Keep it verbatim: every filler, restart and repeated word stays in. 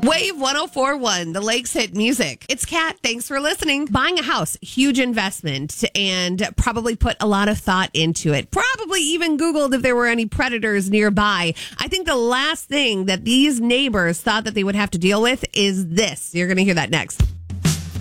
Wave one oh four point one, the Lakes Hit Music. It's Kat. Thanks for listening. Buying a house, huge investment, and probably put a lot of thought into it. Probably even Googled if there were any predators nearby. I think the last thing that these neighbors thought that they would have to deal with is this. You're going to hear that next.